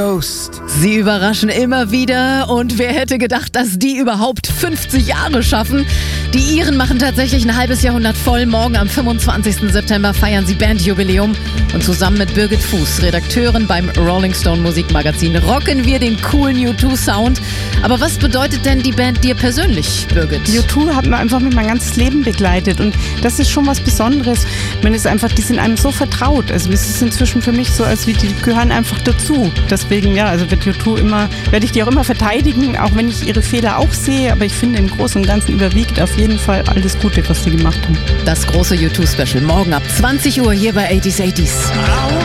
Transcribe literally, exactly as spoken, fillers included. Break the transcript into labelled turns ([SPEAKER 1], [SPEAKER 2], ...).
[SPEAKER 1] Ghost.
[SPEAKER 2] Sie überraschen immer wieder und wer hätte gedacht, dass die überhaupt fünfzig Jahre schaffen? Die Iren machen tatsächlich ein halbes Jahrhundert voll. Morgen am fünfundzwanzigsten September feiern sie Bandjubiläum und zusammen mit Birgit Fuß, Redakteurin beim Rolling Stone Musikmagazin, rocken wir den coolen U zwei Sound. Aber was bedeutet denn die Band dir persönlich, Birgit?
[SPEAKER 3] U zwei hat mir einfach mit mein ganzes Leben begleitet und das ist schon was Besonderes. Man ist einfach, die sind einem so vertraut. Also es ist inzwischen für mich so, als wie die gehören einfach dazu. Deswegen, ja, also wird U zwei immer, werde ich die auch immer verteidigen, auch wenn ich ihre Fehler auch sehe. Aber ich finde, im Großen und Ganzen überwiegt auf jeden Fall alles Gute, was sie gemacht haben.
[SPEAKER 2] Das große U zwei Special morgen ab zwanzig Uhr hier bei eighties eighties.